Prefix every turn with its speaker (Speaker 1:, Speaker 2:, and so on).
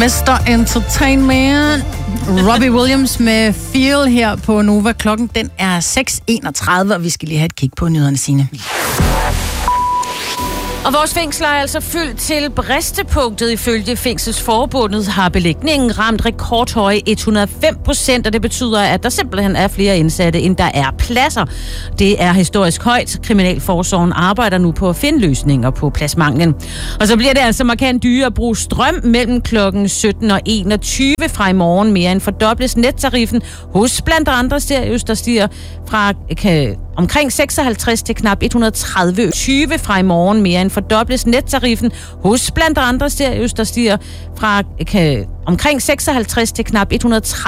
Speaker 1: Mr. Entertainment. Robbie Williams med Feel her på Nova. Klokken den er 6:31, og vi skal lige have et kig på nyhederne, Signe.
Speaker 2: Og vores fængsler er altså fyldt til bristepunktet. Ifølge Fængselsforbundet har belægningen ramt rekordhøje 105%, og det betyder, at der simpelthen er flere indsatte, end der er pladser. Det er historisk højt. Kriminalforsorgen arbejder nu på at finde løsninger på pladsmanglen. Og så bliver det altså markant dyrere at bruge strøm mellem klokken 17 og 21 fra i morgen. Mere end fordobles nettariffen hos blandt andre Sirius, der stiger fra omkring 56 til knap 130 fra i morgen. Mere end fordobles nettariffen hos blandt andre Sirius, der stiger fra omkring 56 til knap 130